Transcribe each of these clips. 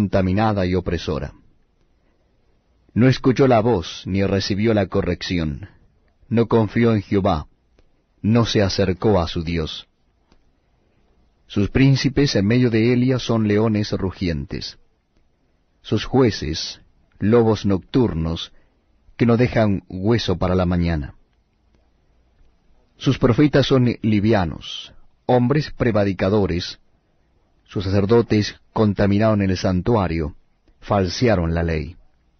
contaminada y opresora. No escuchó la voz, ni recibió la corrección. No confió en Jehová, no se acercó a su Dios. Sus príncipes en medio de Elia son leones rugientes. Sus jueces, lobos nocturnos, que no dejan hueso para la mañana. Sus profetas son livianos, hombres prevaricadores. Sus sacerdotes contaminaron el santuario, falsearon la ley.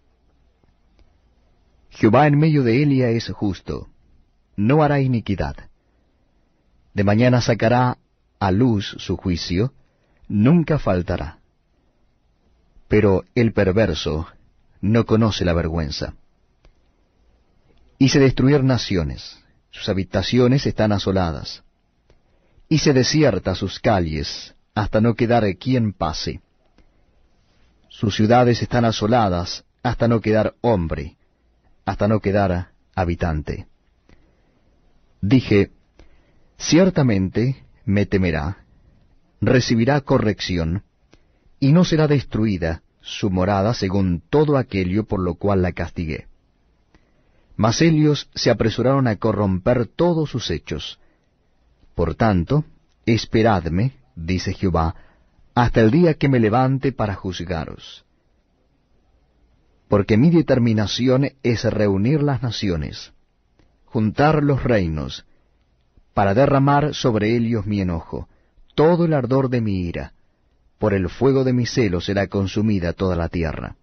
Jehová en medio de Elia es justo, no hará iniquidad. De mañana sacará a luz su juicio, nunca faltará. Pero el perverso no conoce la vergüenza. Hice destruir naciones, sus habitaciones están asoladas. Hice desiertas sus calles, hasta no quedar quien pase. Sus ciudades están asoladas, hasta no quedar hombre, hasta no quedar habitante. Dije, ciertamente me temerá, recibirá corrección, y no será destruida su morada según todo aquello por lo cual la castigué. Mas ellos se apresuraron a corromper todos sus hechos. Por tanto, esperadme, dice Jehová, hasta el día que me levante para juzgaros. Porque mi determinación es reunir las naciones, juntar los reinos, para derramar sobre ellos mi enojo, todo el ardor de mi ira. Por el fuego de mi celo será consumida toda la tierra.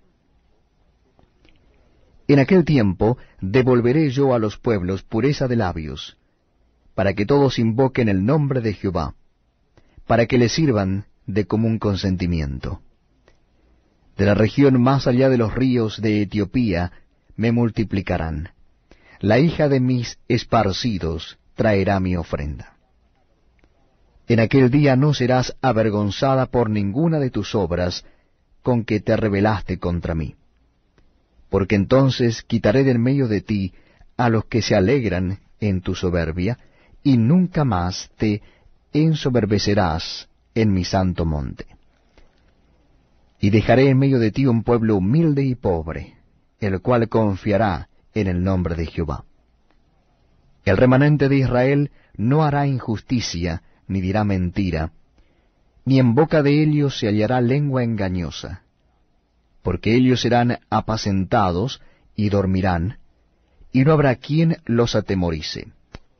En aquel tiempo devolveré yo a los pueblos pureza de labios, para que todos invoquen el nombre de Jehová, para que le sirvan de común consentimiento. De la región más allá de los ríos de Etiopía me multiplicarán. La hija de mis esparcidos traerá mi ofrenda. En aquel día no serás avergonzada por ninguna de tus obras con que te rebelaste contra mí. Porque entonces quitaré del medio de ti a los que se alegran en tu soberbia, y nunca más te ensoberbecerás en mi santo monte. Y dejaré en medio de ti un pueblo humilde y pobre, el cual confiará en el nombre de Jehová. El remanente de Israel no hará injusticia, ni dirá mentira, ni en boca de ellos se hallará lengua engañosa, porque ellos serán apacentados y dormirán, y no habrá quien los atemorice.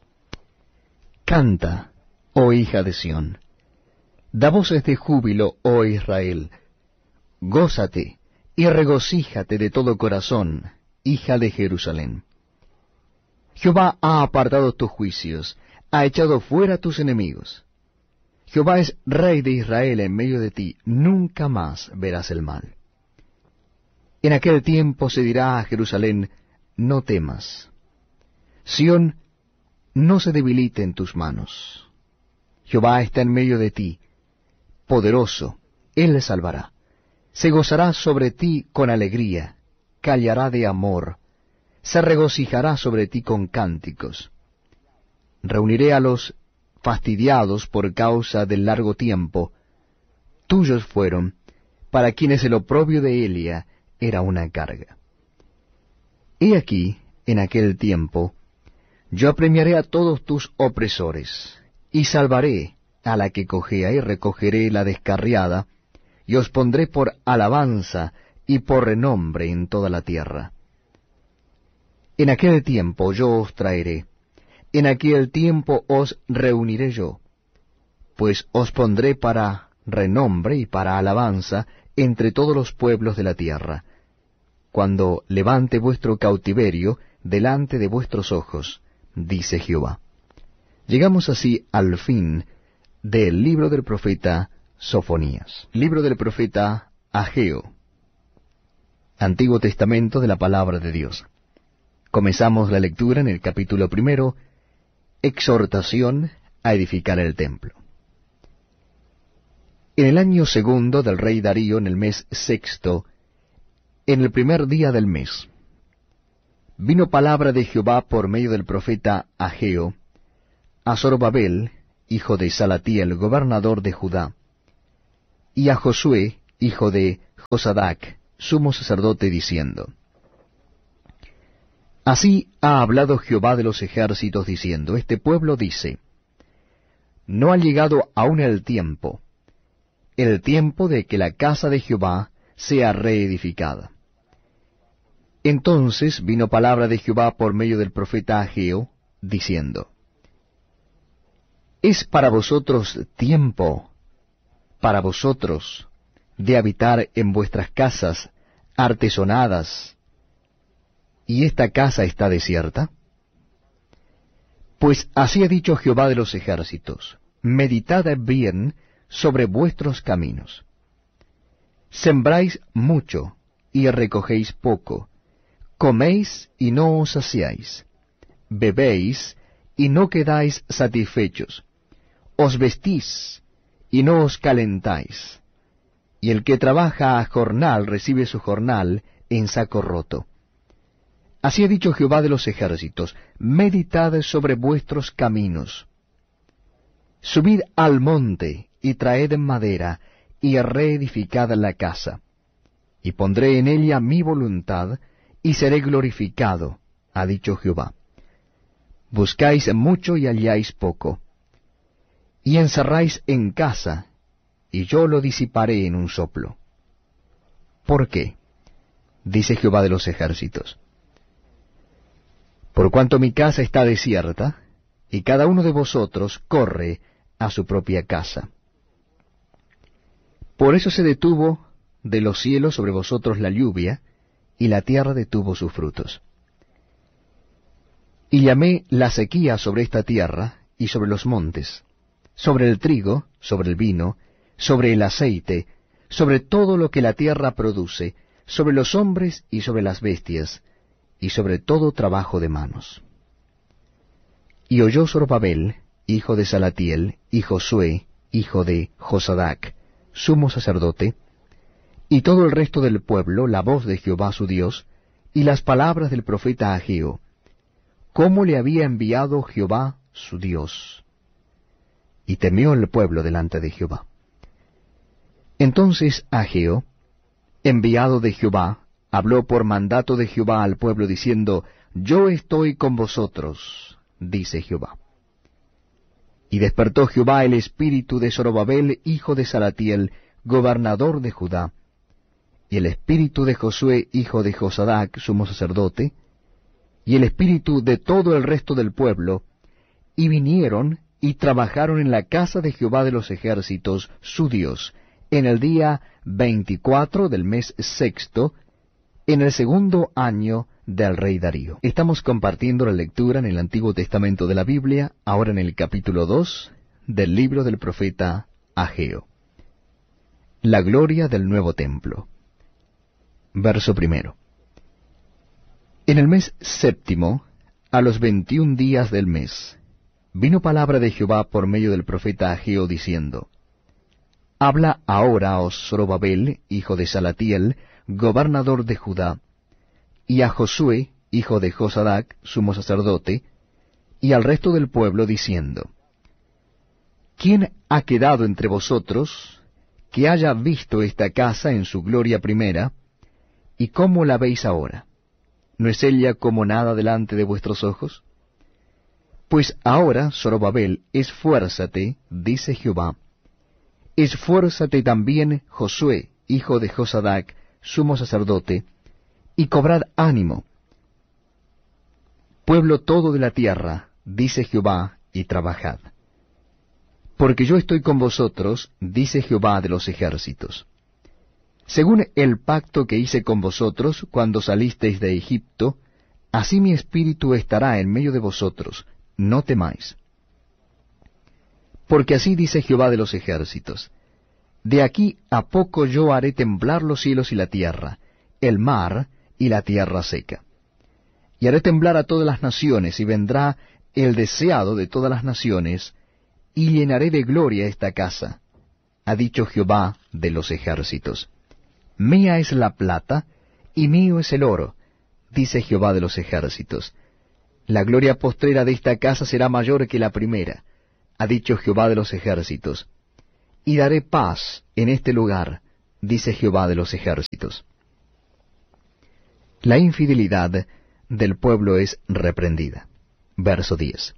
Canta, oh hija de Sión, da voces de júbilo, oh Israel, gózate y regocíjate de todo corazón, hija de Jerusalén. Jehová ha apartado tus juicios, ha echado fuera tus enemigos. Jehová es rey de Israel en medio de ti, nunca más verás el mal. En aquel tiempo se dirá a Jerusalén, no temas. Sión, no se debilite en tus manos. Jehová está en medio de ti, poderoso, él le salvará. Se gozará sobre ti con alegría, callará de amor, se regocijará sobre ti con cánticos. Reuniré a los fastidiados por causa del largo tiempo. Tuyos fueron, para quienes el oprobio de Elia era una carga. He aquí, en aquel tiempo, yo apremiaré a todos tus opresores, y salvaré a la que cojea, y recogeré la descarriada, y os pondré por alabanza y por renombre en toda la tierra. En aquel tiempo yo os traeré, en aquel tiempo os reuniré yo, pues os pondré para renombre y para alabanza entre todos los pueblos de la tierra, cuando levante vuestro cautiverio delante de vuestros ojos, dice Jehová. Llegamos así al fin del libro del profeta Sofonías. Libro del profeta Ageo. Antiguo Testamento de la palabra de Dios. Comenzamos la lectura en el capítulo 1, exhortación a edificar el templo. En el año 2 del rey Darío, en el mes 6, en el primer día del mes, vino palabra de Jehová por medio del profeta Ageo a Zorobabel, hijo de Salatiel, gobernador de Judá, y a Josué, hijo de Josadac, sumo sacerdote, diciendo: Así ha hablado Jehová de los ejércitos, diciendo: Este pueblo dice, no ha llegado aún el tiempo de que la casa de Jehová sea reedificada. Entonces vino palabra de Jehová por medio del profeta Ageo, diciendo: ¿Es para vosotros tiempo, para vosotros, de habitar en vuestras casas artesonadas, y esta casa está desierta? Pues así ha dicho Jehová de los ejércitos: meditad bien sobre vuestros caminos. Sembráis mucho, y recogéis poco. Coméis, y no os saciáis. Bebéis, y no quedáis satisfechos. Os vestís, y no os calentáis. Y el que trabaja a jornal recibe su jornal en saco roto. Así ha dicho Jehová de los ejércitos: meditad sobre vuestros caminos. Subid al monte, y traed madera, y reedificad la casa. Y pondré en ella mi voluntad, y seré glorificado, ha dicho Jehová. Buscáis mucho y halláis poco. Y encerráis en casa, y yo lo disiparé en un soplo. ¿Por qué? Dice Jehová de los ejércitos: por cuanto mi casa está desierta, y cada uno de vosotros corre a su propia casa. Por eso se detuvo de los cielos sobre vosotros la lluvia, y la tierra detuvo sus frutos. Y llamé la sequía sobre esta tierra y sobre los montes, sobre el trigo, sobre el vino, sobre el aceite, sobre todo lo que la tierra produce, sobre los hombres y sobre las bestias, y sobre todo trabajo de manos. Y oyó Zorobabel, hijo de Salatiel, y Josué, hijo de Josadac, sumo sacerdote, y todo el resto del pueblo, la voz de Jehová su Dios, y las palabras del profeta Ageo, cómo le había enviado Jehová su Dios. Y temió el pueblo delante de Jehová. Entonces Ageo, enviado de Jehová, habló por mandato de Jehová al pueblo, diciendo: yo estoy con vosotros, dice Jehová. Y despertó Jehová el espíritu de Zorobabel, hijo de Salatiel, gobernador de Judá, y el espíritu de Josué, hijo de Josadac, sumo sacerdote, y el espíritu de todo el resto del pueblo, y vinieron y trabajaron en la casa de Jehová de los ejércitos, su Dios, en el día 24 del mes sexto, en el segundo año del rey Darío. Estamos compartiendo la lectura en el Antiguo Testamento de la Biblia, ahora en el capítulo 2 del libro del profeta Ageo. La gloria del nuevo templo. Verso 1. En el mes séptimo, a los 21 días del mes, vino palabra de Jehová por medio del profeta Ageo, diciendo: habla ahora a Zorobabel, hijo de Salatiel, gobernador de Judá, y a Josué, hijo de Josadac, sumo sacerdote, y al resto del pueblo, diciendo: ¿quién ha quedado entre vosotros que haya visto esta casa en su gloria primera, y cómo la veis ahora? ¿No es ella como nada delante de vuestros ojos? Pues ahora, Zorobabel, esfuérzate, dice Jehová, esfuérzate también Josué, hijo de Josadac, sumo sacerdote, y cobrad ánimo, pueblo todo de la tierra, dice Jehová, y trabajad. Porque yo estoy con vosotros, dice Jehová de los ejércitos. Según el pacto que hice con vosotros cuando salisteis de Egipto, así mi espíritu estará en medio de vosotros, no temáis. Porque así dice Jehová de los ejércitos: de aquí a poco yo haré temblar los cielos y la tierra, el mar y la tierra seca. Y haré temblar a todas las naciones, y vendrá el deseado de todas las naciones, y llenaré de gloria esta casa, ha dicho Jehová de los ejércitos. Mía es la plata, y mío es el oro, dice Jehová de los ejércitos. La gloria postrera de esta casa será mayor que la primera, ha dicho Jehová de los ejércitos. Y daré paz en este lugar, dice Jehová de los ejércitos. La infidelidad del pueblo es reprendida. Verso 10.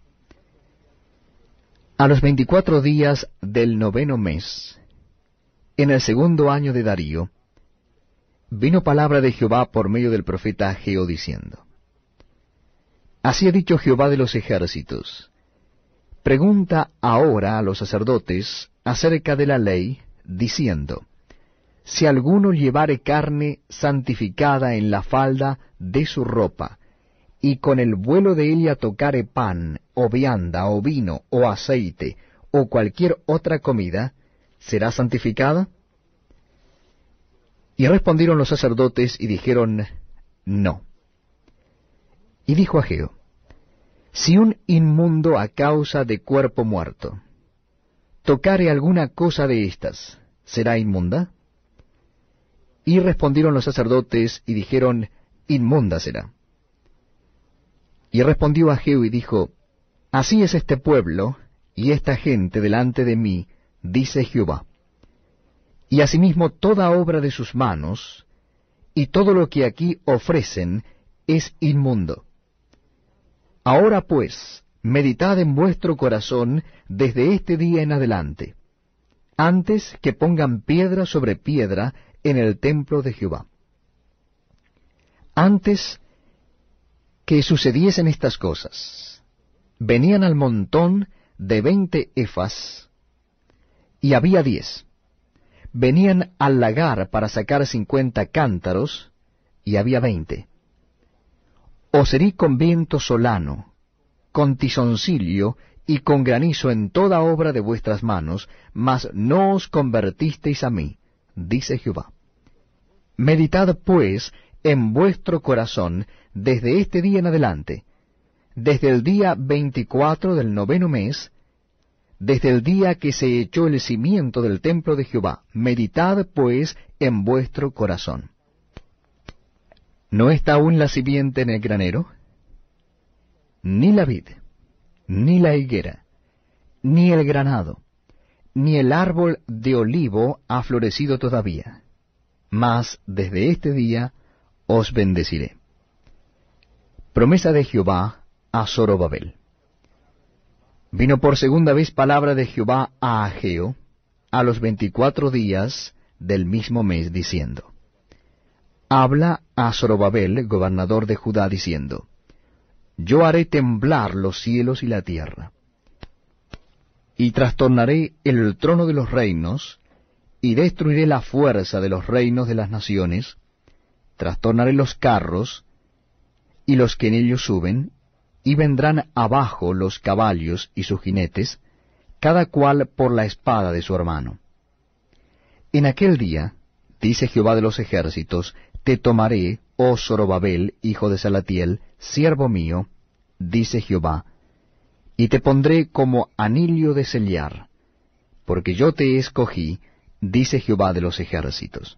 A los 24 días del 9º mes, en el 2º año de Darío, vino palabra de Jehová por medio del profeta Ageo, diciendo: Así ha dicho Jehová de los ejércitos: Pregunta ahora a los sacerdotes acerca de la ley, diciendo: Si alguno llevare carne santificada en la falda de su ropa, y con el vuelo de ella tocare pan, o vianda, o vino, o aceite, o cualquier otra comida, ¿será santificada? Y respondieron los sacerdotes y dijeron: No. Y dijo Ageo: Si un inmundo a causa de cuerpo muerto tocare alguna cosa de estas, ¿será inmunda? Y respondieron los sacerdotes y dijeron: Inmunda será. Y respondió Ageo y dijo: Así es este pueblo y esta gente delante de mí, dice Jehová. Y asimismo toda obra de sus manos, y todo lo que aquí ofrecen, es inmundo. Ahora pues, meditad en vuestro corazón desde este día en adelante, antes que pongan piedra sobre piedra en el templo de Jehová. Antes que sucediesen estas cosas, venían al montón de 20 efas, y había 10. Venían al lagar para sacar 50 cántaros, y había 20. Os herí con viento solano, con tizoncillo y con granizo en toda obra de vuestras manos, mas no os convertisteis a mí, dice Jehová. Meditad pues en vuestro corazón desde este día en adelante, desde el día 24 del 9º mes, desde el día que se echó el cimiento del templo de Jehová. Meditad pues en vuestro corazón. ¿No está aún la simiente en el granero? Ni la vid, ni la higuera, ni el granado, ni el árbol de olivo ha florecido todavía. Mas desde este día os bendeciré. Promesa de Jehová a Zorobabel. Vino por segunda vez palabra de Jehová a Ageo a los 24 días del mismo mes, diciendo: Habla a Zorobabel, gobernador de Judá, diciendo: Yo haré temblar los cielos y la tierra, y trastornaré el trono de los reinos, y destruiré la fuerza de los reinos de las naciones, trastornaré los carros, y los que en ellos suben, y vendrán abajo los caballos y sus jinetes, cada cual por la espada de su hermano. En aquel día, dice Jehová de los ejércitos, te tomaré, oh Zorobabel, hijo de Salatiel, siervo mío, dice Jehová, y te pondré como anillo de sellar, porque yo te escogí, dice Jehová de los ejércitos.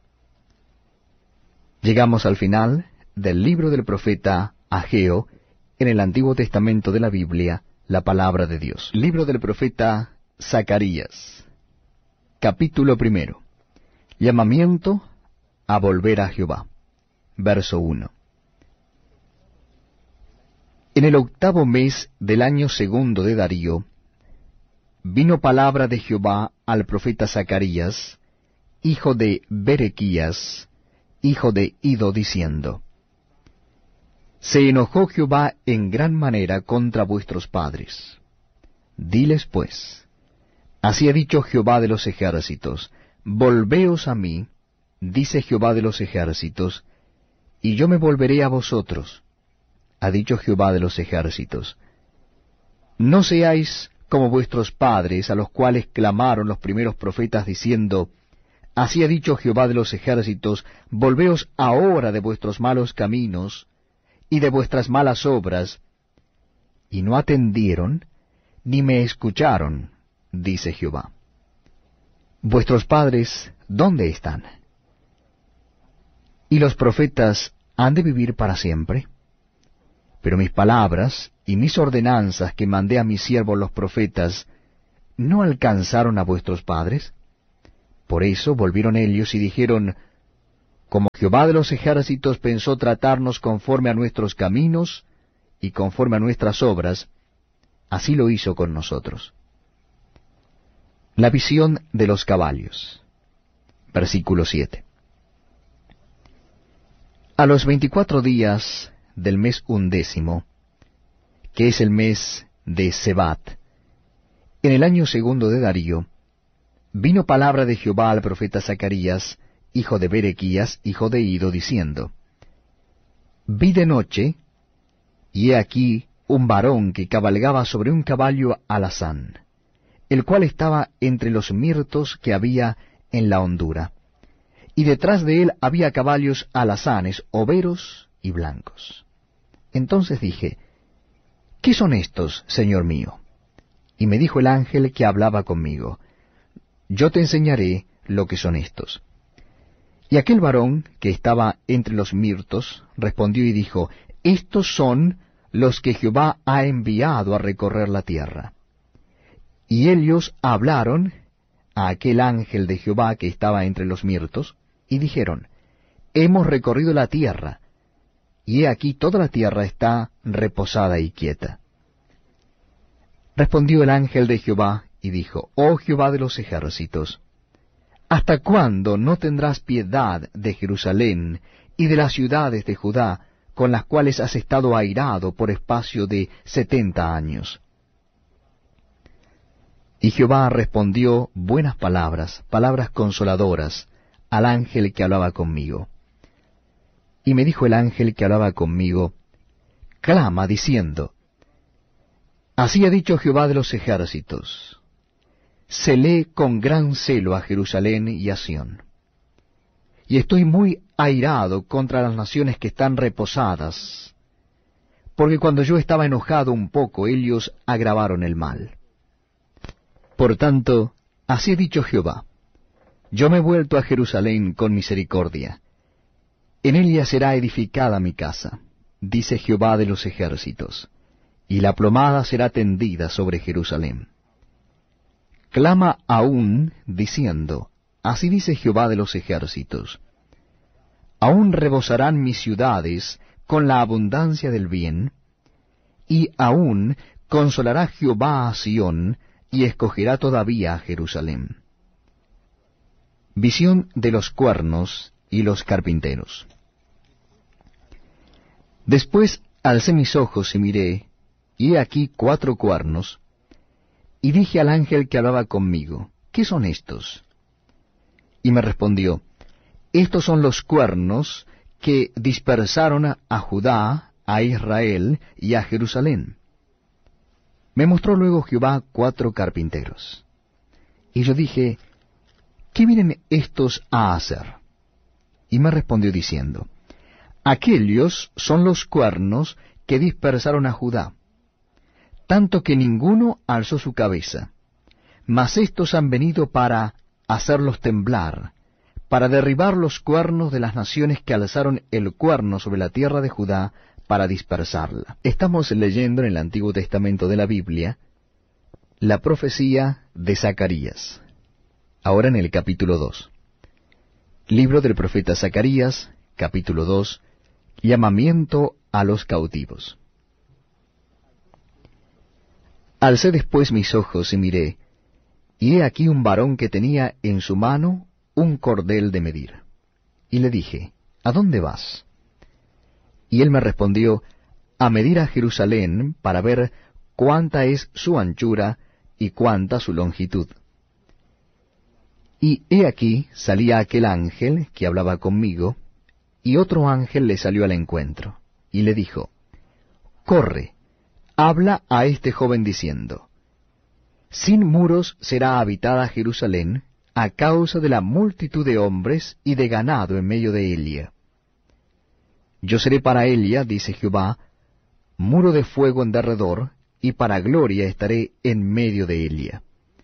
Llegamos al final del libro del profeta Ageo, en el Antiguo Testamento de la Biblia, la palabra de Dios. Libro del profeta Zacarías, capítulo 1. Llamamiento a volver a Jehová. Verso 1. En el 8º mes del año 2 de Darío, vino palabra de Jehová al profeta Zacarías, hijo de Berequías, hijo de Ido, diciendo: Se enojó Jehová en gran manera contra vuestros padres. Diles pues: Así ha dicho Jehová de los ejércitos, volveos a mí, dice Jehová de los ejércitos, y yo me volveré a vosotros, ha dicho Jehová de los ejércitos. No seáis como vuestros padres, a los cuales clamaron los primeros profetas, diciendo: Así ha dicho Jehová de los ejércitos, volveos ahora de vuestros malos caminos y de vuestras malas obras, y no atendieron, ni me escucharon, dice Jehová. Vuestros padres, ¿dónde están? ¿Y los profetas han de vivir para siempre? Pero mis palabras y mis ordenanzas que mandé a mis siervos los profetas, ¿no alcanzaron a vuestros padres? Por eso volvieron ellos y dijeron, como Jehová de los ejércitos pensó tratarnos conforme a nuestros caminos y conforme a nuestras obras, así lo hizo con nosotros. La visión de los caballos. Versículo 7. A los 24 días del mes 11, que es el mes de Sebat, en el año 2 de Darío, vino palabra de Jehová al profeta Zacarías, hijo de Berequías, hijo de Ido, diciendo, Vi de noche, y he aquí un varón que cabalgaba sobre un caballo alazán, el cual estaba entre los mirtos que había en la hondura, y detrás de él había caballos alazanes, overos y blancos. Entonces dije, ¿qué son estos, Señor mío? Y me dijo el ángel que hablaba conmigo, yo te enseñaré lo que son estos. Y aquel varón que estaba entre los mirtos respondió y dijo, estos son los que Jehová ha enviado a recorrer la tierra. Y ellos hablaron a aquel ángel de Jehová que estaba entre los mirtos, y dijeron, hemos recorrido la tierra, y he aquí toda la tierra está reposada y quieta. Respondió el ángel de Jehová, y dijo, Oh Jehová de los ejércitos, ¿hasta cuándo no tendrás piedad de Jerusalén y de las ciudades de Judá, con las cuales has estado airado por espacio de 70 años? Y Jehová respondió buenas palabras, palabras consoladoras, al ángel que hablaba conmigo. Y me dijo el ángel que hablaba conmigo, clama diciendo, Así ha dicho Jehová de los ejércitos, celé con gran celo a Jerusalén y a Sión. Y estoy muy airado contra las naciones que están reposadas, porque cuando yo estaba enojado un poco, ellos agravaron el mal. Por tanto, así ha dicho Jehová, yo me he vuelto a Jerusalén con misericordia. En ella será edificada mi casa, dice Jehová de los ejércitos, y la plomada será tendida sobre Jerusalén. Clama aún, diciendo, así dice Jehová de los ejércitos, aún rebosarán mis ciudades con la abundancia del bien, y aún consolará Jehová a Sión, y escogerá todavía a Jerusalén. Visión de los cuernos y los carpinteros. Después alcé mis ojos y miré, y he aquí 4 cuernos, y dije al ángel que hablaba conmigo, ¿qué son estos? Y me respondió, estos son los cuernos que dispersaron a Judá, a Israel y a Jerusalén. Me mostró luego Jehová 4 carpinteros. Y yo dije, ¿qué vienen estos a hacer? Y me respondió diciendo, aquellos son los cuernos que dispersaron a Judá, tanto que ninguno alzó su cabeza, mas estos han venido para hacerlos temblar, para derribar los cuernos de las naciones que alzaron el cuerno sobre la tierra de Judá, para dispersarla. Estamos leyendo en el Antiguo Testamento de la Biblia la profecía de Zacarías. Ahora en el capítulo 2. Libro del profeta Zacarías, capítulo 2, llamamiento a los cautivos. Alcé después mis ojos y miré, y he aquí un varón que tenía en su mano un cordel de medir. Y le dije, ¿a dónde vas? Y él me respondió, a medir a Jerusalén para ver cuánta es su anchura y cuánta su longitud. Y he aquí salía aquel ángel que hablaba conmigo, y otro ángel le salió al encuentro, y le dijo, corre, habla a este joven diciendo, sin muros será habitada Jerusalén, a causa de la multitud de hombres y de ganado en medio de ella. Yo seré para ella, dice Jehová, muro de fuego en derredor, y para gloria estaré en medio de ella.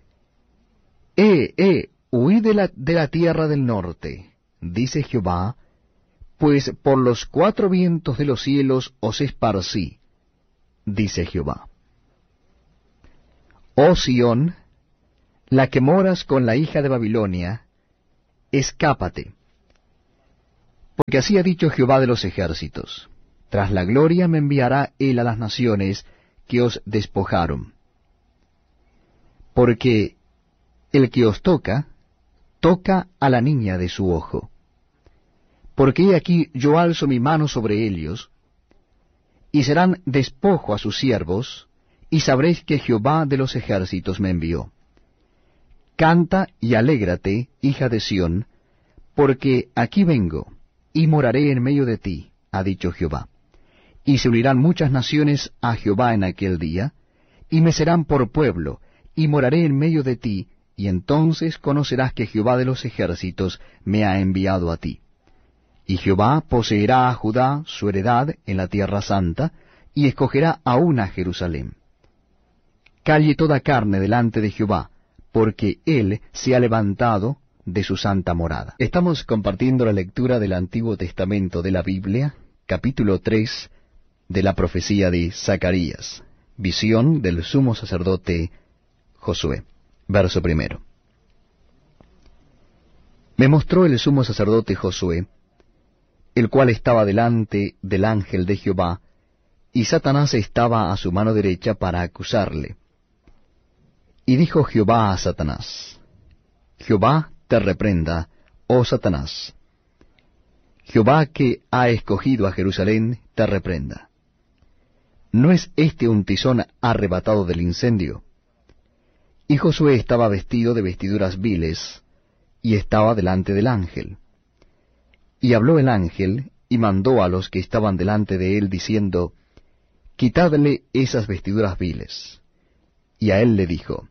Huid de la tierra del norte, dice Jehová, pues por los 4 vientos de los cielos os esparcí, dice Jehová. Oh Sión, la que moras con la hija de Babilonia, escápate. Porque así ha dicho Jehová de los ejércitos, tras la gloria me enviará él a las naciones que os despojaron. Porque el que os toca, toca a la niña de su ojo. Porque he aquí yo alzo mi mano sobre ellos, y serán despojo a sus siervos, y sabréis que Jehová de los ejércitos me envió. Canta y alégrate, hija de Sión, porque aquí vengo, y moraré en medio de ti, ha dicho Jehová. Y se unirán muchas naciones a Jehová en aquel día, y me serán por pueblo, y moraré en medio de ti, y entonces conocerás que Jehová de los ejércitos me ha enviado a ti. Y Jehová poseerá a Judá su heredad en la tierra santa, y escogerá aún a Jerusalén. Calle toda carne delante de Jehová, porque él se ha levantado de su santa morada. Estamos compartiendo la lectura del Antiguo Testamento de la Biblia, capítulo 3 de la profecía de Zacarías, visión del sumo sacerdote Josué. Verso 1. Me mostró el sumo sacerdote Josué, el cual estaba delante del ángel de Jehová, y Satanás estaba a su mano derecha para acusarle. Y dijo Jehová a Satanás, Jehová te reprenda, oh Satanás. Jehová que ha escogido a Jerusalén te reprenda. ¿No es este un tizón arrebatado del incendio? Y Josué estaba vestido de vestiduras viles, y estaba delante del ángel. Y habló el ángel, y mandó a los que estaban delante de él, diciendo, Quitadle esas vestiduras viles. Y a él le dijo,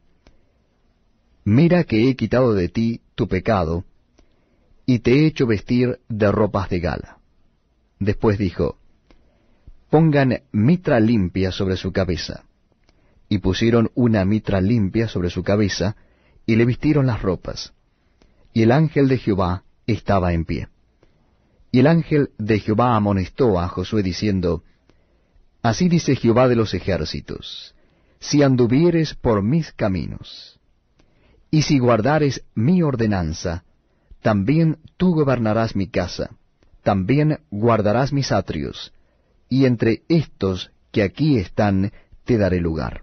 Mira que he quitado de ti tu pecado, y te he hecho vestir de ropas de gala. Después dijo, Pongan mitra limpia sobre su cabeza. Y pusieron una mitra limpia sobre su cabeza, y le vistieron las ropas. Y el ángel de Jehová estaba en pie. Y el ángel de Jehová amonestó a Josué diciendo, Así dice Jehová de los ejércitos, si anduvieres por mis caminos, y si guardares mi ordenanza, también tú gobernarás mi casa, también guardarás mis atrios, y entre estos que aquí están te daré lugar.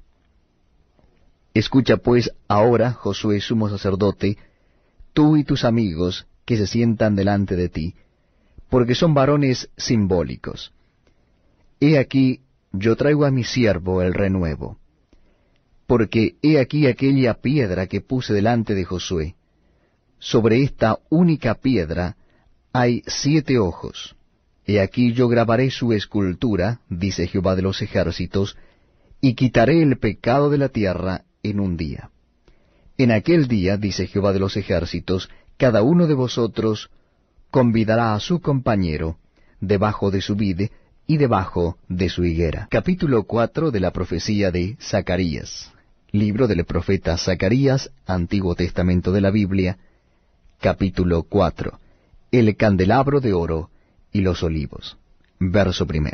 Escucha pues ahora, Josué sumo sacerdote, tú y tus amigos que se sientan delante de ti, porque son varones simbólicos. He aquí, yo traigo a mi siervo el renuevo. Porque he aquí aquella piedra que puse delante de Josué. Sobre esta única piedra hay 7 ojos. He aquí yo grabaré su escultura, dice Jehová de los ejércitos, y quitaré el pecado de la tierra en un día. En aquel día, dice Jehová de los ejércitos, cada uno de vosotros convidará a su compañero debajo de su vid y debajo de su higuera. Capítulo 4 de la profecía de Zacarías. Libro del profeta Zacarías, Antiguo Testamento de la Biblia, capítulo 4. El candelabro de oro y los olivos. Verso 1.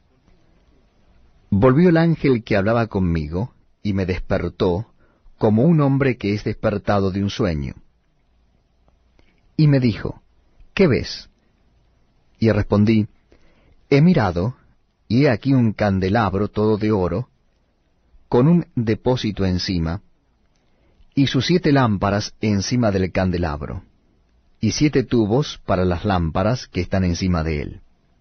Volvió el ángel que hablaba conmigo, y me despertó, como un hombre que es despertado de un sueño. Y me dijo, ¿qué ves? Y respondí, he mirado, y he aquí un candelabro todo de oro, con un depósito encima, y sus 7 lámparas encima del candelabro, y 7 tubos para las lámparas que están encima de él.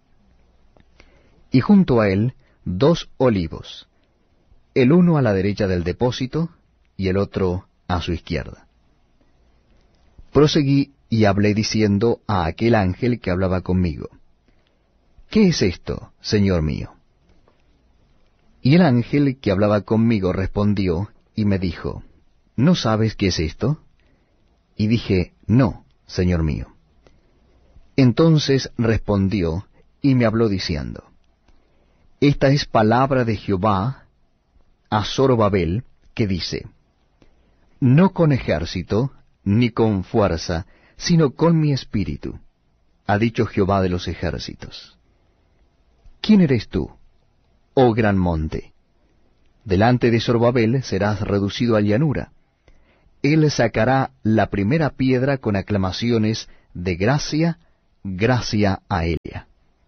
Y junto a él 2 olivos, el uno a la derecha del depósito, y el otro a su izquierda. Proseguí y hablé diciendo a aquel ángel que hablaba conmigo, ¿qué es esto, Señor mío? Y el ángel que hablaba conmigo respondió y me dijo, ¿no sabes qué es esto? Y dije, no, Señor mío. Entonces respondió y me habló diciendo, esta es palabra de Jehová a Zorobabel, que dice, no con ejército, ni con fuerza, sino con mi espíritu, ha dicho Jehová de los ejércitos. ¿Quién eres tú, oh gran monte? Delante de Zorobabel serás reducido a llanura. él sacará la primera piedra con aclamaciones de gracia, gracia a ella.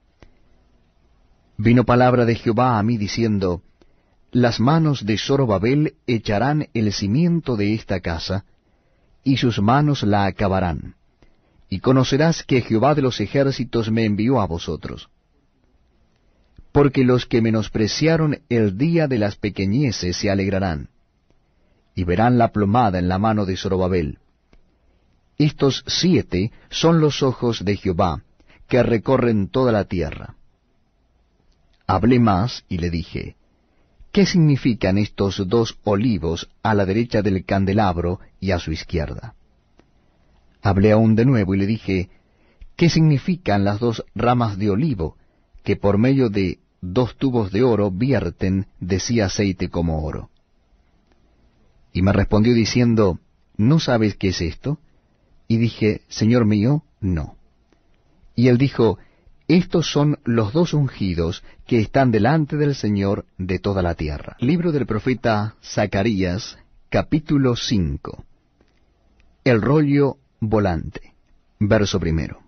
Vino palabra de Jehová a mí diciendo, las manos de Zorobabel echarán el cimiento de esta casa, y sus manos la acabarán. Y conocerás que Jehová de los ejércitos me envió a vosotros. Porque los que menospreciaron el día de las pequeñeces se alegrarán, y verán la plomada en la mano de Zorobabel. Estos 7 son los ojos de Jehová, que recorren toda la tierra. Hablé más y le dije, ¿qué significan estos 2 olivos a la derecha del candelabro y a su izquierda? Hablé aún de nuevo y le dije, ¿qué significan las 2 ramas de olivo, que por medio de 2 tubos de oro vierten de sí aceite como oro? Y me respondió diciendo, ¿no sabes qué es esto? Y dije, Señor mío, no. Y él dijo, estos son los 2 ungidos que están delante del Señor de toda la tierra. Libro del profeta Zacarías, capítulo 5. El rollo volante. Verso 1.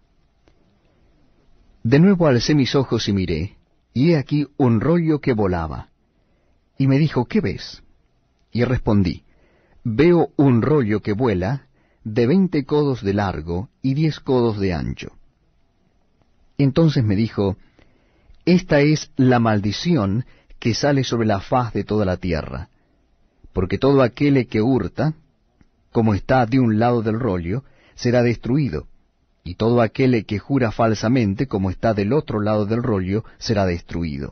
De nuevo alcé mis ojos y miré, y he aquí un rollo que volaba. Y me dijo, ¿qué ves? Y respondí, veo un rollo que vuela de 20 codos de largo y 10 codos de ancho. Entonces me dijo, esta es la maldición que sale sobre la faz de toda la tierra, porque todo aquel que hurta, como está de un lado del rollo, será destruido, y todo aquel que jura falsamente, como está del otro lado del rollo, será destruido.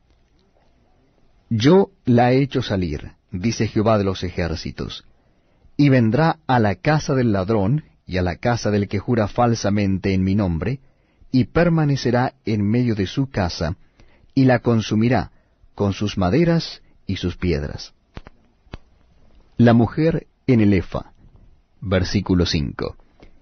Yo la he hecho salir, dice Jehová de los ejércitos, y vendrá a la casa del ladrón y a la casa del que jura falsamente en mi nombre, y permanecerá en medio de su casa, y la consumirá con sus maderas y sus piedras. La mujer en el efa. Versículo 5.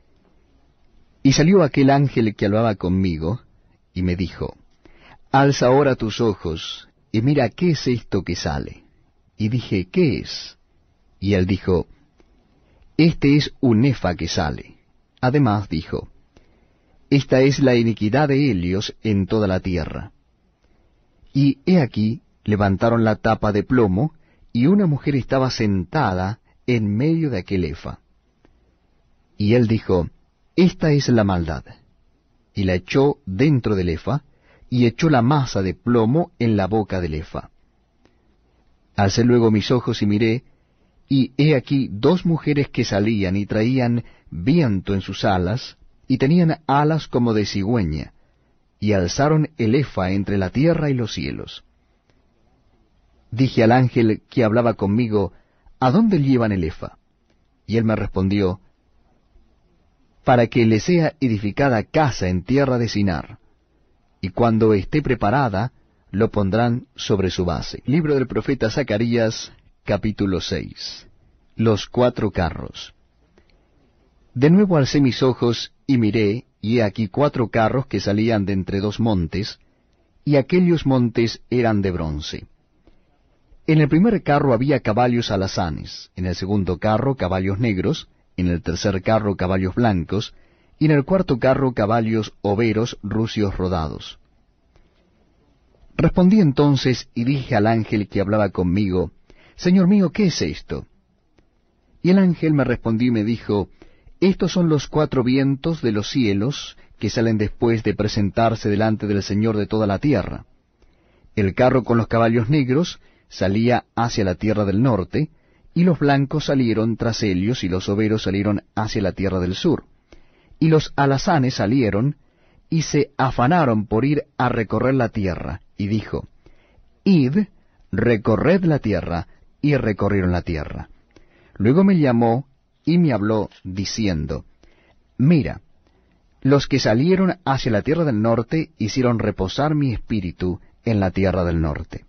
Y salió aquel ángel que hablaba conmigo, y me dijo, alza ahora tus ojos, y mira qué es esto que sale. Y dije, ¿qué es? Y él dijo, este es un efa que sale. Además dijo, esta es la iniquidad de Helios en toda la tierra. Y he aquí, levantaron la tapa de plomo, y una mujer estaba sentada en medio de aquel efa. Y él dijo, esta es la maldad. Y la echó dentro del efa, y echó la masa de plomo en la boca del efa. Alcé luego mis ojos y miré, y he aquí 2 mujeres que salían y traían viento en sus alas, y tenían alas como de cigüeña, y alzaron el efa entre la tierra y los cielos. Dije al ángel que hablaba conmigo, ¿a dónde llevan el efa? Y él me respondió, para que le sea edificada casa en tierra de Sinar, y cuando esté preparada, lo pondrán sobre su base. Libro del profeta Zacarías, capítulo 6. Los 4 carros. De nuevo alcé mis ojos y miré, y he aquí 4 carros que salían de entre 2 montes, y aquellos montes eran de bronce. En el primer carro había caballos alazanes, en el segundo carro caballos negros, en el tercer carro caballos blancos, y en el cuarto carro caballos overos rucios rodados. Respondí entonces y dije al ángel que hablaba conmigo, Señor mío, ¿qué es esto? Y el ángel me respondió y me dijo, estos son los 4 vientos de los cielos que salen después de presentarse delante del Señor de toda la tierra. El carro con los caballos negros salía hacia la tierra del norte, y los blancos salieron tras ellos, y los overos salieron hacia la tierra del sur. Y los alazanes salieron, y se afanaron por ir a recorrer la tierra, y dijo, id, recorred la tierra, y recorrieron la tierra. Luego me llamó, y me habló, diciendo, mira, los que salieron hacia la tierra del norte hicieron reposar mi espíritu en la tierra del norte.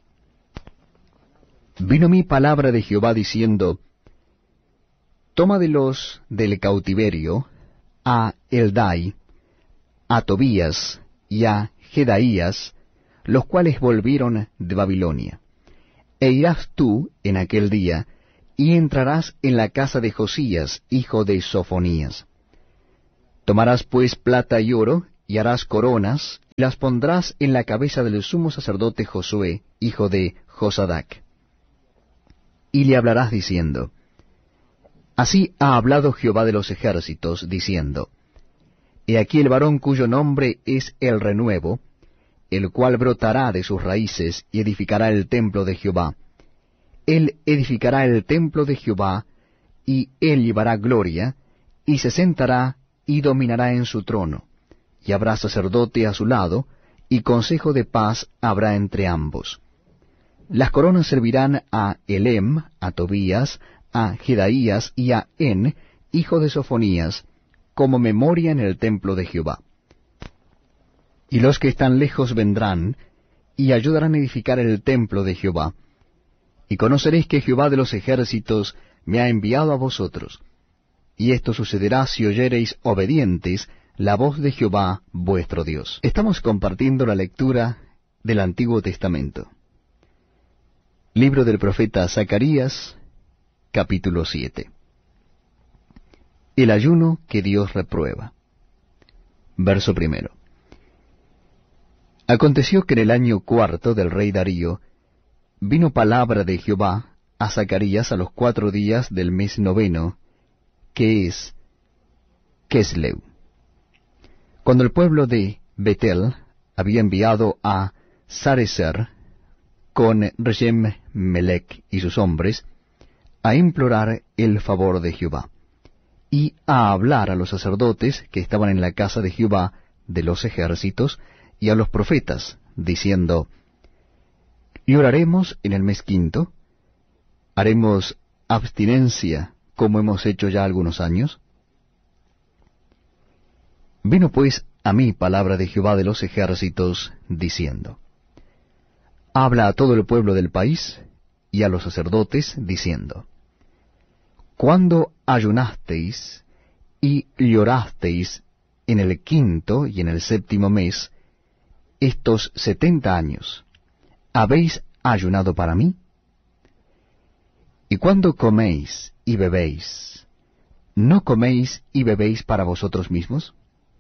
Vino mi palabra de Jehová diciendo, toma de los del cautiverio a Eldai, a Tobías y a Jedaías, los cuales volvieron de Babilonia. E irás tú en aquel día, y entrarás en la casa de Josías, hijo de Sofonías. Tomarás pues plata y oro, y harás coronas, y las pondrás en la cabeza del sumo sacerdote Josué, hijo de Josadac. Y le hablarás diciendo, Así ha hablado Jehová de los ejércitos, diciendo, He aquí el varón cuyo nombre es el renuevo, el cual brotará de sus raíces y edificará el templo de Jehová. Él edificará el templo de Jehová, y él llevará gloria, y se sentará y dominará en su trono, y habrá sacerdote a su lado, y consejo de paz habrá entre ambos. Las coronas servirán a Elem, a Tobías, a Jedaías y a En, hijo de Sofonías, como memoria en el templo de Jehová. Y los que están lejos vendrán, y ayudarán a edificar el templo de Jehová. Y conoceréis que Jehová de los ejércitos me ha enviado a vosotros. Y esto sucederá si oyereis obedientes la voz de Jehová vuestro Dios. Estamos compartiendo la lectura del Antiguo Testamento. Libro del profeta Zacarías, capítulo 7. El ayuno que Dios reprueba. Verso 1. Aconteció que en el año 4 del rey Darío vino palabra de Jehová a Zacarías a los 4 días del mes 9, que es Kesleu. Cuando el pueblo de Betel había enviado a Sarecer con Reshem Melech y sus hombres a implorar el favor de Jehová, y a hablar a los sacerdotes que estaban en la casa de Jehová de los ejércitos, y a los profetas, diciendo, ¿Y oraremos en el mes 5? ¿Haremos abstinencia como hemos hecho ya algunos años? Vino pues a mí palabra de Jehová de los ejércitos, diciendo, Habla a todo el pueblo del país, y a los sacerdotes, diciendo, ¿Cuándo ayunasteis y llorasteis en el 5 y en el 7 mes, estos 70 años, habéis ayunado para mí? Y cuando coméis y bebéis, ¿no coméis y bebéis para vosotros mismos?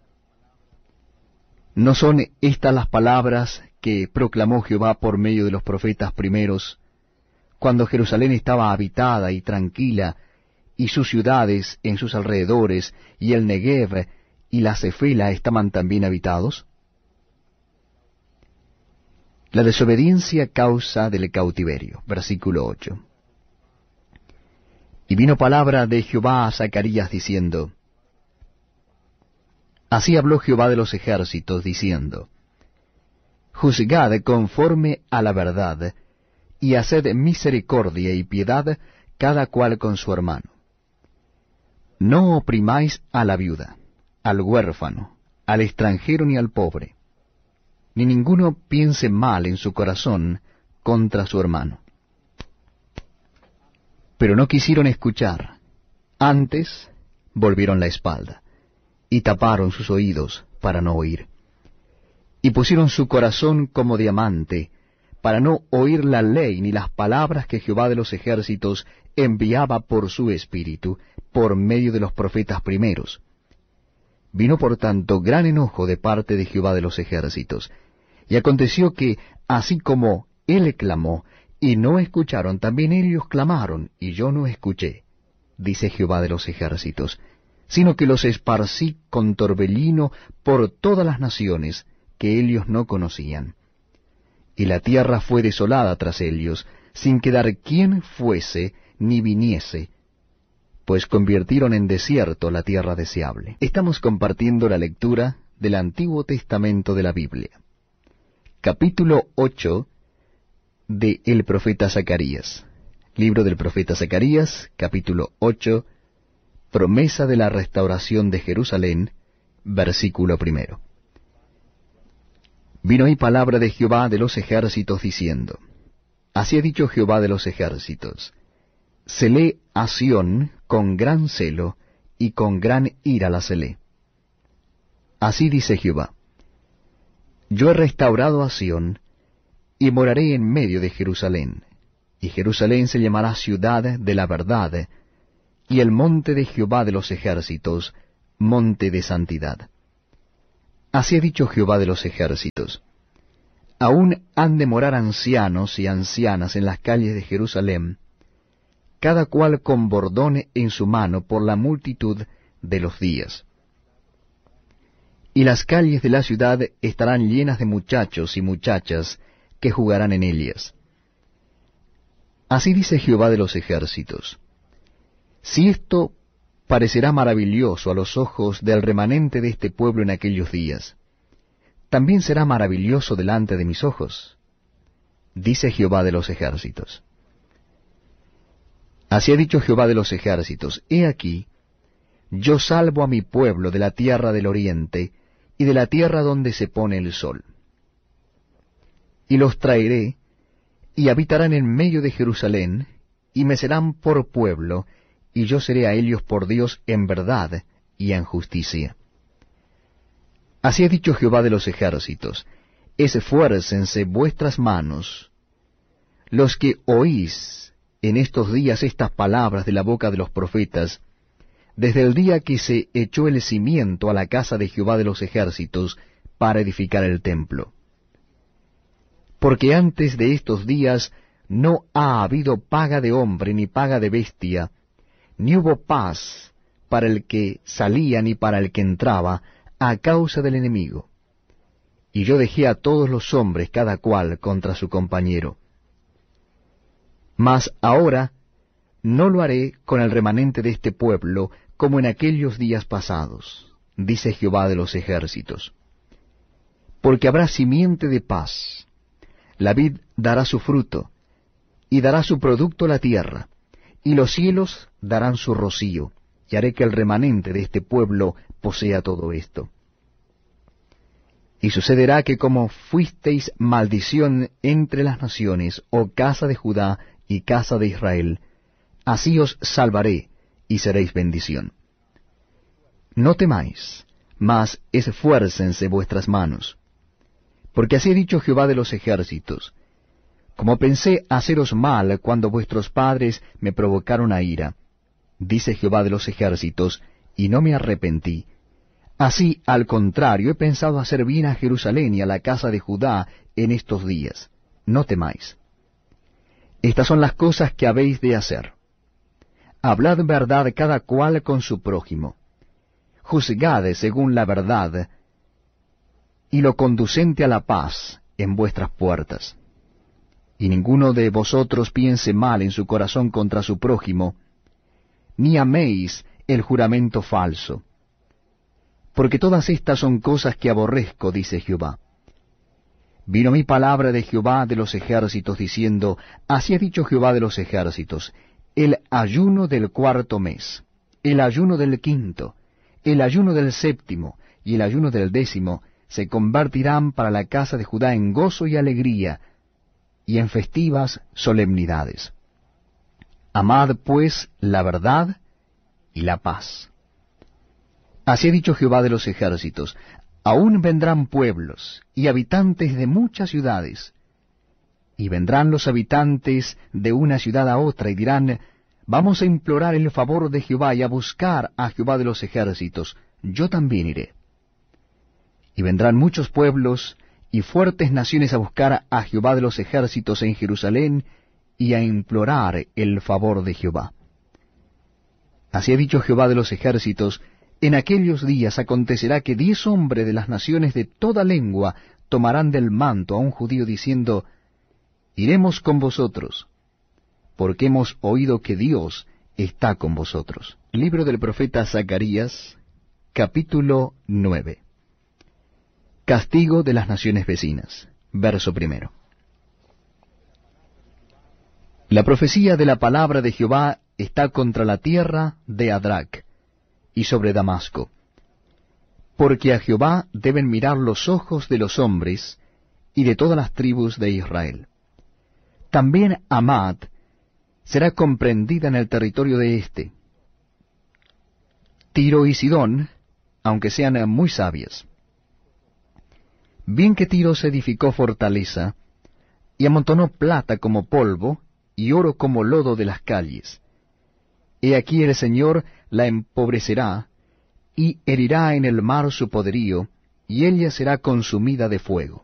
¿No son estas las palabras que proclamó Jehová por medio de los profetas primeros, cuando Jerusalén estaba habitada y tranquila, y sus ciudades en sus alrededores, y el Negev y la Cefela estaban también habitados? La desobediencia causa del cautiverio. Versículo 8. Y vino palabra de Jehová a Zacarías diciendo, Así habló Jehová de los ejércitos, diciendo, Juzgad conforme a la verdad, y haced misericordia y piedad cada cual con su hermano. No oprimáis a la viuda, al huérfano, al extranjero ni al pobre, ni ninguno piense mal en su corazón contra su hermano. Pero no quisieron escuchar, antes volvieron la espalda, y taparon sus oídos para no oír. Y pusieron su corazón como diamante, para no oír la ley ni las palabras que Jehová de los ejércitos enviaba por su espíritu, por medio de los profetas primeros. Vino por tanto gran enojo de parte de Jehová de los ejércitos, y aconteció que, así como él clamó, y no escucharon, también ellos clamaron, y yo no escuché, dice Jehová de los ejércitos, sino que los esparcí con torbellino por todas las naciones que ellos no conocían. Y la tierra fue desolada tras ellos, sin quedar quien fuese ni viniese, pues convirtieron en desierto la tierra deseable. Estamos compartiendo la lectura del Antiguo Testamento de la Biblia. Capítulo 8 de el profeta Zacarías. Libro del profeta Zacarías, capítulo 8, promesa de la restauración de Jerusalén, versículo 1. Vino ahí palabra de Jehová de los ejércitos diciendo, Así ha dicho Jehová de los ejércitos, celé a Sión con gran celo, y con gran ira la celé. Así dice Jehová, yo he restaurado a Sión, y moraré en medio de Jerusalén, y Jerusalén se llamará ciudad de la verdad, y el monte de Jehová de los ejércitos, monte de santidad. Así ha dicho Jehová de los ejércitos: aún han de morar ancianos y ancianas en las calles de Jerusalén, cada cual con bordón en su mano por la multitud de los días. Y las calles de la ciudad estarán llenas de muchachos y muchachas que jugarán en ellas. Así dice Jehová de los ejércitos: si esto parecerá maravilloso a los ojos del remanente de este pueblo en aquellos días, también será maravilloso delante de mis ojos, dice Jehová de los ejércitos. Así ha dicho Jehová de los ejércitos: he aquí, yo salvo a mi pueblo de la tierra del oriente y de la tierra donde se pone el sol. Y los traeré, y habitarán en medio de Jerusalén, y me serán por pueblo, y yo seré a ellos por Dios en verdad y en justicia. Así ha dicho Jehová de los ejércitos: esfuércense vuestras manos, los que oís en estos días estas palabras de la boca de los profetas, desde el día que se echó el cimiento a la casa de Jehová de los ejércitos para edificar el templo. Porque antes de estos días no ha habido paga de hombre ni paga de bestia, ni hubo paz para el que salía ni para el que entraba, a causa del enemigo. Y yo dejé a todos los hombres cada cual contra su compañero. Mas ahora no lo haré con el remanente de este pueblo como en aquellos días pasados, dice Jehová de los ejércitos. Porque habrá simiente de paz, la vid dará su fruto, y dará su producto la tierra, y los cielos darán su rocío, y haré que el remanente de este pueblo posea todo esto. Y sucederá que como fuisteis maldición entre las naciones, oh casa de Judá y casa de Israel, así os salvaré, y seréis bendición. No temáis, mas esfuércense vuestras manos. Porque así ha dicho Jehová de los ejércitos: como pensé haceros mal cuando vuestros padres me provocaron a ira, dice Jehová de los ejércitos, y no me arrepentí, así al contrario he pensado hacer bien a Jerusalén y a la casa de Judá en estos días. No temáis. Estas son las cosas que habéis de hacer. Hablad verdad cada cual con su prójimo. Juzgad según la verdad, y lo conducente a la paz en vuestras puertas. Y ninguno de vosotros piense mal en su corazón contra su prójimo, ni améis el juramento falso. Porque todas estas son cosas que aborrezco, dice Jehová. Vino mi palabra de Jehová de los ejércitos, diciendo: así ha dicho Jehová de los ejércitos: el ayuno del cuarto mes, el ayuno del quinto, el ayuno del séptimo y el ayuno del décimo se convertirán para la casa de Judá en gozo y alegría, y en festivas solemnidades. Amad pues la verdad y la paz. Así ha dicho Jehová de los ejércitos: aún vendrán pueblos y habitantes de muchas ciudades, y vendrán los habitantes de una ciudad a otra, y dirán: vamos a implorar el favor de Jehová y a buscar a Jehová de los ejércitos, yo también iré. Y vendrán muchos pueblos y fuertes naciones a buscar a Jehová de los ejércitos en Jerusalén, y a implorar el favor de Jehová. Así ha dicho Jehová de los ejércitos: en aquellos días acontecerá que 10 hombres de las naciones de toda lengua tomarán del manto a un judío, diciendo: iremos con vosotros, porque hemos oído que Dios está con vosotros. Libro del profeta Zacarías, capítulo 9. Castigo de las naciones vecinas. Verso 1. La profecía de la palabra de Jehová está contra la tierra de Adrac y sobre Damasco, porque a Jehová deben mirar los ojos de los hombres y de todas las tribus de Israel. También Amad será comprendida en el territorio de éste, Tiro y Sidón, aunque sean muy sabias. Bien que Tiro se edificó fortaleza, y amontonó plata como polvo, y oro como lodo de las calles. He aquí el Señor la empobrecerá, y herirá en el mar su poderío, y ella será consumida de fuego.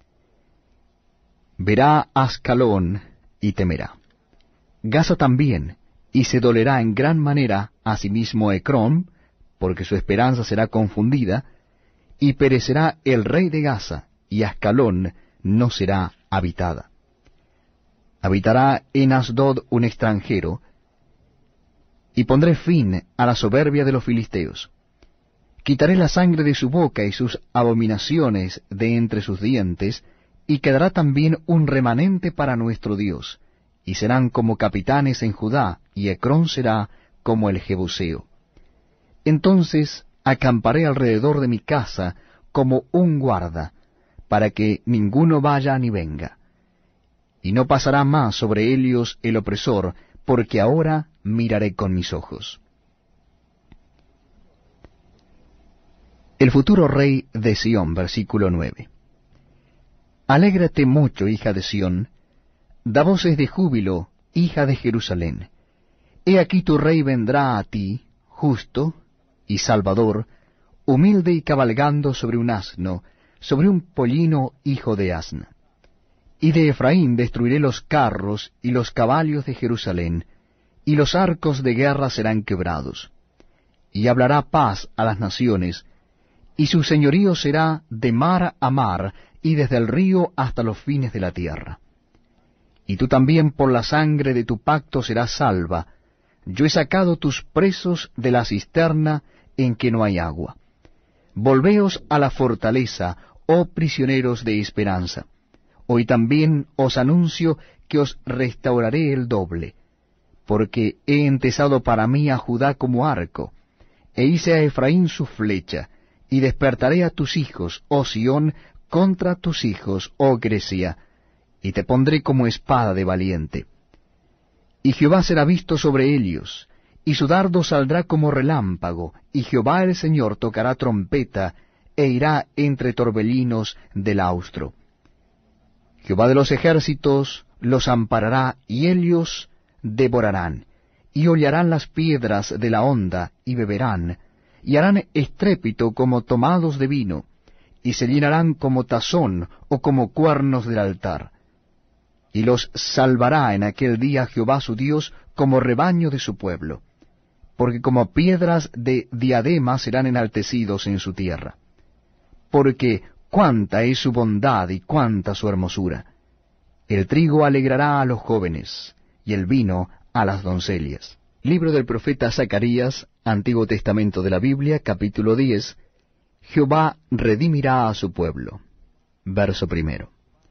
Verá Ascalón, y temerá. Gaza también, y se dolerá en gran manera, asimismo Ecrón, porque su esperanza será confundida, y perecerá el rey de Gaza, y Ascalón no será habitada. Habitará en Asdod un extranjero, y pondré fin a la soberbia de los filisteos. Quitaré la sangre de su boca y sus abominaciones de entre sus dientes, y quedará también un remanente para nuestro Dios, y serán como capitanes en Judá, y Ecrón será como el Jebuseo. Entonces acamparé alrededor de mi casa como un guarda, para que ninguno vaya ni venga. Y no pasará más sobre ellos el opresor, porque ahora miraré con mis ojos. El futuro rey de Sión, versículo 9. Alégrate mucho, hija de Sión, da voces de júbilo, hija de Jerusalén. He aquí tu rey vendrá a ti, justo y salvador, humilde y cabalgando sobre un asno, sobre un pollino hijo de asna. Y de Efraín destruiré los carros y los caballos de Jerusalén, y los arcos de guerra serán quebrados. Y hablará paz a las naciones, y su señorío será de mar a mar, y desde el río hasta los fines de la tierra. Y tú también por la sangre de tu pacto serás salva. Yo he sacado tus presos de la cisterna en que no hay agua. Volveos a la fortaleza, oh prisioneros de esperanza. Hoy también os anuncio que os restauraré el doble, porque he entesado para mí a Judá como arco, e hice a Efraín su flecha, y despertaré a tus hijos, oh Sión, contra tus hijos, oh Grecia, y te pondré como espada de valiente. Y Jehová será visto sobre ellos, y su dardo saldrá como relámpago, y Jehová el Señor tocará trompeta, e irá entre torbellinos del austro. Jehová de los ejércitos los amparará, y ellos devorarán, y hollarán las piedras de la honda, y beberán, y harán estrépito como tomados de vino, y se llenarán como tazón o como cuernos del altar. Y los salvará en aquel día Jehová su Dios como rebaño de su pueblo, porque como piedras de diadema serán enaltecidos en su tierra. Porque cuánta es su bondad y cuánta su hermosura. El trigo alegrará a los jóvenes, y el vino a las doncellas. Libro del profeta Zacarías, Antiguo Testamento de la Biblia, capítulo 10. Jehová redimirá a su pueblo. Verso 1.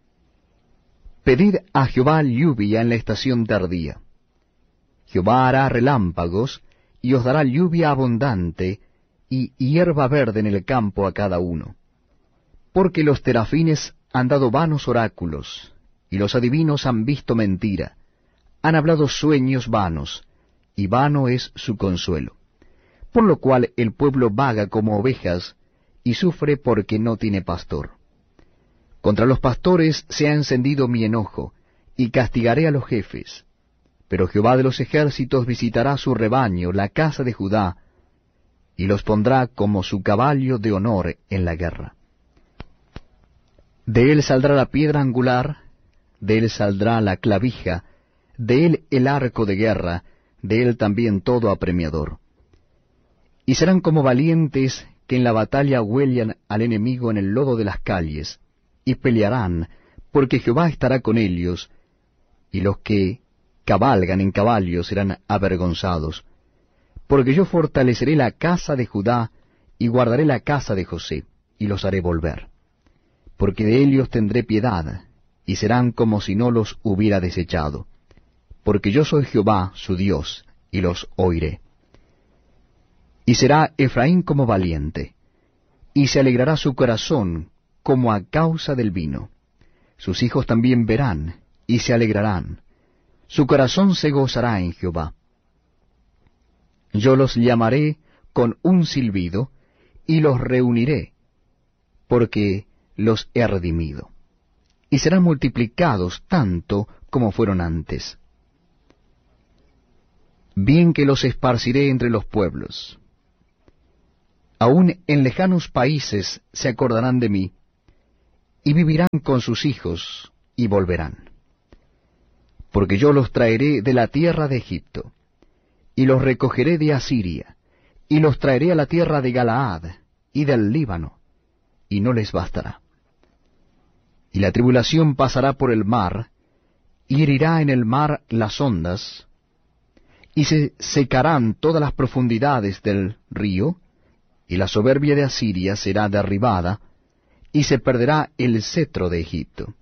Pedid a Jehová lluvia en la estación tardía. Jehová hará relámpagos, y os dará lluvia abundante, y hierba verde en el campo a cada uno. Porque los terafines han dado vanos oráculos, y los adivinos han visto mentira, han hablado sueños vanos, y vano es su consuelo. Por lo cual el pueblo vaga como ovejas, y sufre porque no tiene pastor. Contra los pastores se ha encendido mi enojo, y castigaré a los jefes. Pero Jehová de los ejércitos visitará su rebaño, la casa de Judá, y los pondrá como su caballo de honor en la guerra. De él saldrá la piedra angular, de él saldrá la clavija, de él el arco de guerra, de él también todo apremiador. Y serán como valientes que en la batalla huellan al enemigo en el lodo de las calles, y pelearán, porque Jehová estará con ellos, y los que cabalgan en caballos serán avergonzados. Porque yo fortaleceré la casa de Judá, y guardaré la casa de José, y los haré volver. Porque de ellos tendré piedad, y serán como si no los hubiera desechado. Porque yo soy Jehová, su Dios, y los oiré. Y será Efraín como valiente, y se alegrará su corazón como a causa del vino. Sus hijos también verán, y se alegrarán. Su corazón se gozará en Jehová. Yo los llamaré con un silbido, y los reuniré, porque los he redimido. Y serán multiplicados tanto como fueron antes. bien que los esparciré entre los pueblos. Aún en lejanos países se acordarán de mí, y vivirán con sus hijos, y volverán. Porque yo los traeré de la tierra de Egipto, y los recogeré de Asiria, y los traeré a la tierra de Galaad, y del Líbano, y no les bastará. Y la tribulación pasará por el mar, y herirá en el mar las ondas, y se secarán todas las profundidades del río, y la soberbia de Asiria será derribada, y se perderá el cetro de Egipto.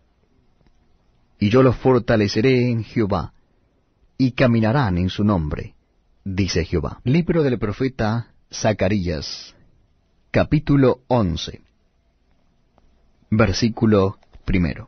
Y yo los fortaleceré en Jehová, y caminarán en su nombre, dice Jehová. Libro del profeta Zacarías, capítulo 11, versículo 1.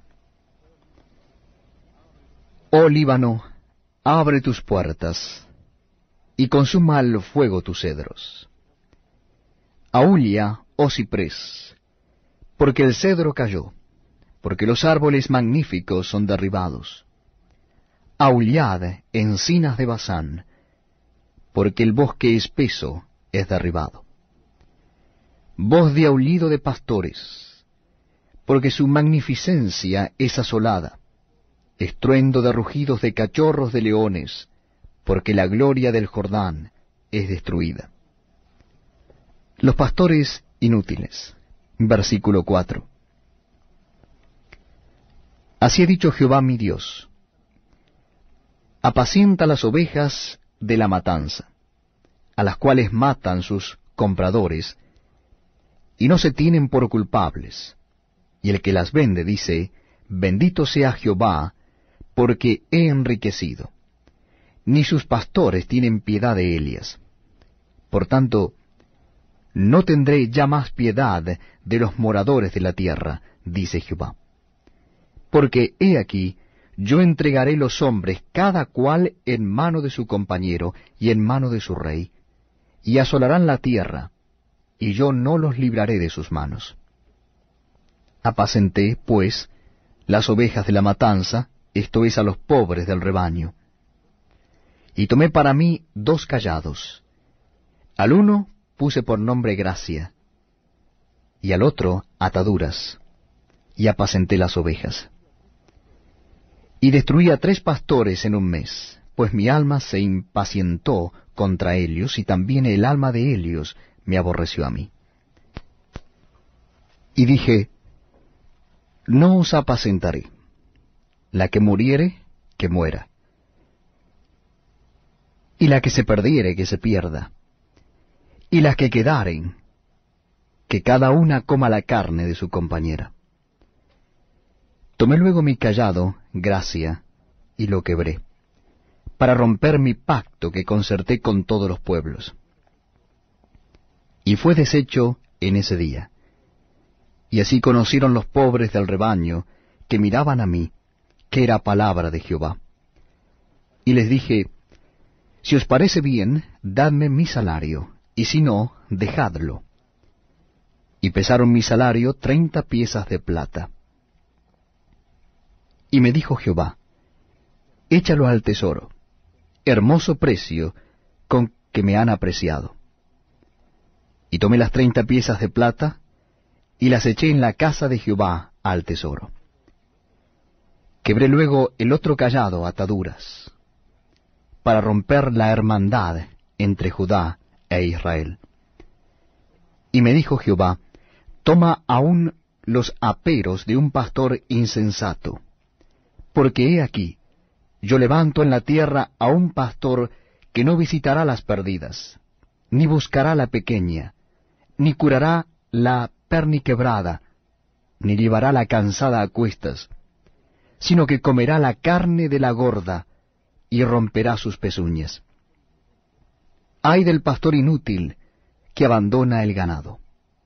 Oh Líbano, abre tus puertas, y consuma al fuego tus cedros. Aúlla, oh ciprés, porque el cedro cayó, porque los árboles magníficos son derribados. Aullad, encinas de Basán, porque el bosque espeso es derribado. Voz de aullido de pastores, porque su magnificencia es asolada. Estruendo de rugidos de cachorros de leones, porque la gloria del Jordán es destruida. Los pastores inútiles. Versículo 4. Así ha dicho Jehová mi Dios: apacienta las ovejas de la matanza, a las cuales matan sus compradores, y no se tienen por culpables. Y el que las vende dice: bendito sea Jehová, porque he enriquecido. Ni sus pastores tienen piedad de ellas. Por tanto, no tendré ya más piedad de los moradores de la tierra, dice Jehová. Porque he aquí, yo entregaré los hombres cada cual en mano de su compañero y en mano de su rey, y asolarán la tierra, y yo no los libraré de sus manos. Apacenté, pues, las ovejas de la matanza, esto es, a los pobres del rebaño. Y tomé para mí 2 callados. Al uno puse por nombre gracia, y al otro ataduras, y apacenté las ovejas. Y destruí a 3 pastores en un mes, pues mi alma se impacientó contra ellos, y también el alma de ellos me aborreció a mí. Y dije: no os apacentaré. La que muriere, que muera. Y la que se perdiere, que se pierda. Y las que quedaren, que cada una coma la carne de su compañera. Tomé luego mi cayado, gracia, y lo quebré, para romper mi pacto que concerté con todos los pueblos. Y fue deshecho en ese día. Y así conocieron los pobres del rebaño, que miraban a mí, que era palabra de Jehová. Y les dije: si os parece bien, dadme mi salario, y si no, dejadlo. Y pesaron mi salario 30 piezas de plata. Y me dijo Jehová: échalo al tesoro, hermoso precio con que me han apreciado. Y tomé las 30 piezas de plata, y las eché en la casa de Jehová al tesoro. Quebré luego el otro cayado, ataduras, para romper la hermandad entre Judá e Israel. Y me dijo Jehová: toma aún los aperos de un pastor insensato, porque he aquí, yo levanto en la tierra a un pastor que no visitará las perdidas, ni buscará la pequeña, ni curará la perniquebrada, ni llevará la cansada a cuestas, sino que comerá la carne de la gorda, y romperá sus pezuñas. Ay del pastor inútil que abandona el ganado.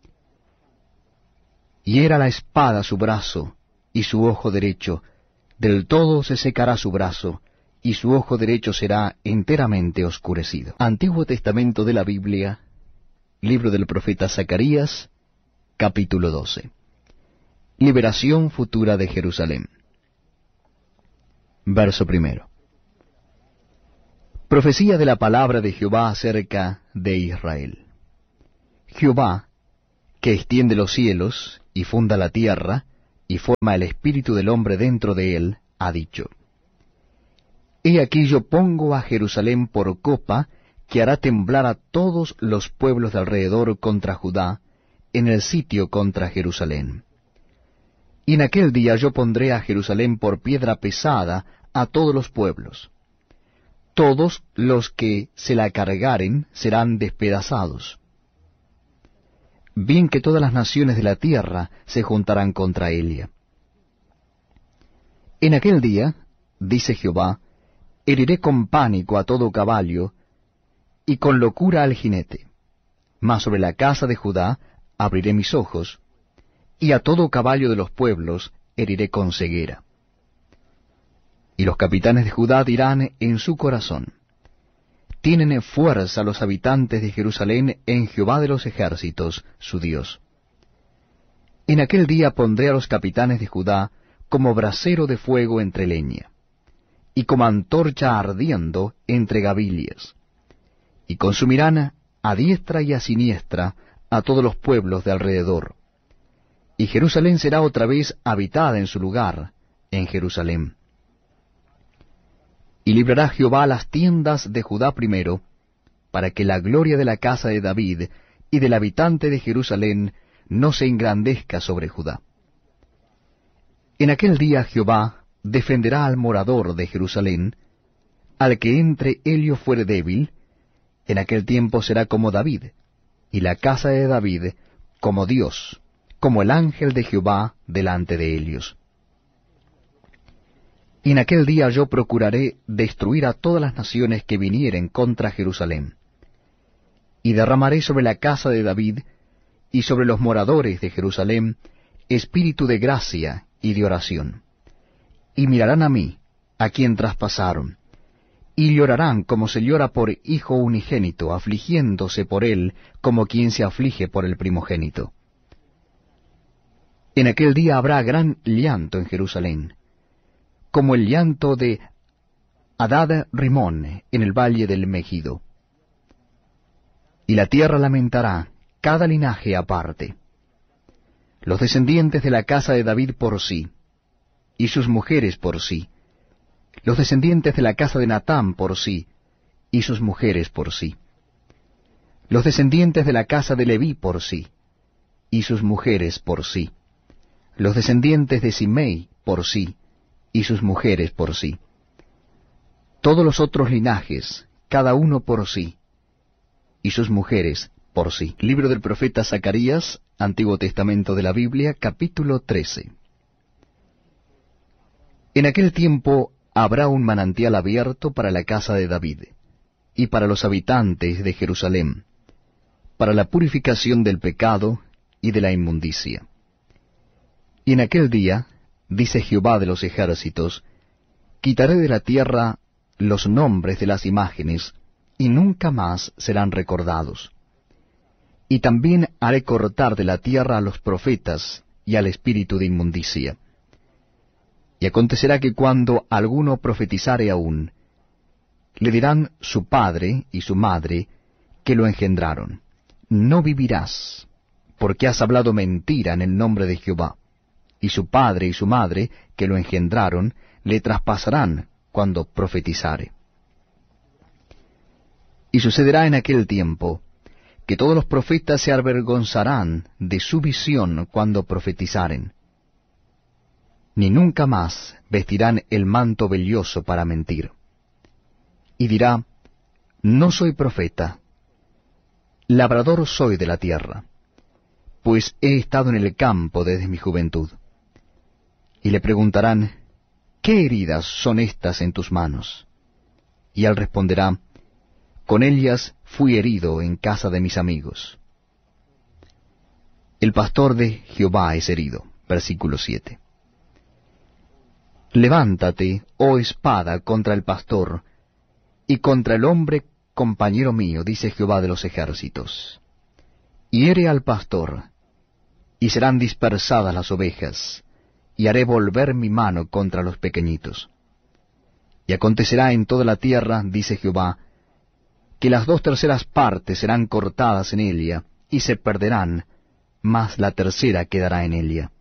Hiera la espada su brazo, y su ojo derecho, del todo se secará su brazo, y su ojo derecho será enteramente oscurecido. Antiguo Testamento de la Biblia, libro del profeta Zacarías, capítulo 12. Liberación futura de Jerusalén. Verso 1. Profecía de la palabra de Jehová acerca de Israel. Jehová, que extiende los cielos, y funda la tierra, y forma el espíritu del hombre dentro de él, ha dicho: He aquí yo pongo a Jerusalén por copa, que hará temblar a todos los pueblos de alrededor contra Judá, en el sitio contra Jerusalén. Y en aquel día yo pondré a Jerusalén por piedra pesada a todos los pueblos. Todos los que se la cargaren serán despedazados. Bien que todas las naciones de la tierra se juntarán contra ella. En aquel día, dice Jehová, heriré con pánico a todo caballo, y con locura al jinete. Mas sobre la casa de Judá abriré mis ojos, y a todo caballo de los pueblos heriré con ceguera. Y los capitanes de Judá dirán en su corazón: Tienen fuerza los habitantes de Jerusalén en Jehová de los ejércitos, su Dios. En aquel día pondré a los capitanes de Judá como brasero de fuego entre leña, y como antorcha ardiendo entre gavillas, y consumirán a diestra y a siniestra a todos los pueblos de alrededor. Y Jerusalén será otra vez habitada en su lugar, en Jerusalén. Y librará Jehová las tiendas de Judá primero, para que la gloria de la casa de David y del habitante de Jerusalén no se engrandezca sobre Judá. En aquel día Jehová defenderá al morador de Jerusalén, al que entre ello fuere débil. En aquel tiempo será como David, y la casa de David como Dios, como el ángel de Jehová delante de ellos. Y en aquel día yo procuraré destruir a todas las naciones que vinieren contra Jerusalén, y derramaré sobre la casa de David y sobre los moradores de Jerusalén espíritu de gracia y de oración. Y mirarán a mí, a quien traspasaron, y llorarán como se llora por hijo unigénito, afligiéndose por él como quien se aflige por el primogénito. En aquel día habrá gran llanto en Jerusalén, como el llanto de Hadad Rimón en el valle del Megido. Y la tierra lamentará, cada linaje aparte. Los descendientes de la casa de David por sí, y sus mujeres por sí. Los descendientes de la casa de Natán por sí, y sus mujeres por sí. Los descendientes de la casa de Leví por sí, y sus mujeres por sí. Los descendientes de Simei por sí, y sus mujeres por sí. Todos los otros linajes, cada uno por sí, y sus mujeres por sí. Libro del profeta Zacarías, Antiguo Testamento de la Biblia, capítulo 13. En aquel tiempo habrá un manantial abierto para la casa de David, y para los habitantes de Jerusalén, para la purificación del pecado y de la inmundicia. Y en aquel día, dice Jehová de los ejércitos, quitaré de la tierra los nombres de las imágenes, y nunca más serán recordados. Y también haré cortar de la tierra a los profetas y al espíritu de inmundicia. Y acontecerá que cuando alguno profetizare aún, le dirán su padre y su madre que lo engendraron: No vivirás, porque has hablado mentira en el nombre de Jehová. Y su padre y su madre que lo engendraron le traspasarán cuando profetizare. Y sucederá en aquel tiempo que todos los profetas se avergonzarán de su visión cuando profetizaren, ni nunca más vestirán el manto velloso para mentir. Y dirá: No soy profeta, labrador soy de la tierra, pues he estado en el campo desde mi juventud. Y le preguntarán: ¿Qué heridas son estas en tus manos? Y él responderá: Con ellas fui herido en casa de mis amigos. El pastor de Jehová es herido. Versículo 7. Levántate, oh espada, contra el pastor, y contra el hombre compañero mío, dice Jehová de los ejércitos. Hiere al pastor, y serán dispersadas las ovejas, y haré volver mi mano contra los pequeñitos. Y acontecerá en toda la tierra, dice Jehová, que las 2/3 partes serán cortadas en ella, y se perderán, mas la tercera quedará en ella.